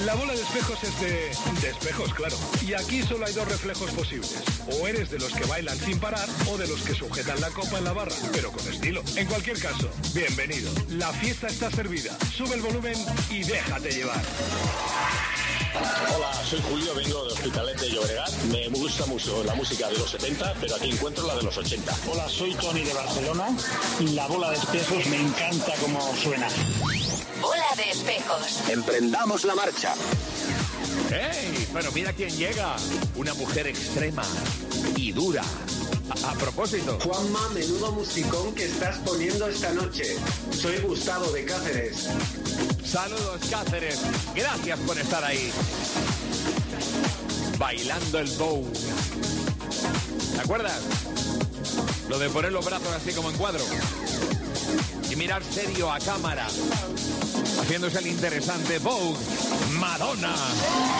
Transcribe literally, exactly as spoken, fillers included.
La bola de espejos es de... de espejos, claro. Y aquí solo hay dos reflejos posibles. O eres de los que bailan sin parar, o de los que sujetan la copa en la barra, pero con estilo. En cualquier caso, bienvenido. La fiesta está servida. Sube el volumen y déjate llevar. Hola, soy Julio, vengo de Hospitalet de Llobregat. Me gusta mucho la música de los setenta, pero aquí encuentro la de los ochenta. Hola, soy Tony de Barcelona. La bola de espejos me encanta cómo suena. Bola de espejos. Emprendamos la marcha. ¡Hey! Pero mira quién llega. Una mujer extrema y dura. A, a propósito. Juanma, menudo musicón que estás poniendo esta noche. Soy Gustavo de Cáceres. Saludos, Cáceres. Gracias por estar ahí. Bailando el bow. ¿Te acuerdas? Lo de poner los brazos así como en cuadro. Y mirar serio a cámara. Haciéndose el interesante Vogue. Madonna.